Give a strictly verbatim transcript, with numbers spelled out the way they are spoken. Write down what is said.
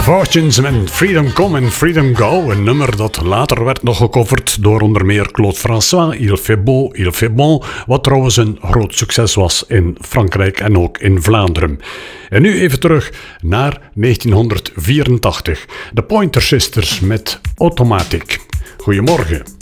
Fortunes met Freedom Come and Freedom Go. Een nummer dat later werd nog gecoverd door onder meer Claude François, Il fait beau, il fait bon. Wat trouwens een groot succes was in Frankrijk en ook in Vlaanderen. En nu even terug naar negentien vierentachtig. De Pointer Sisters met Automatic. Goedemorgen.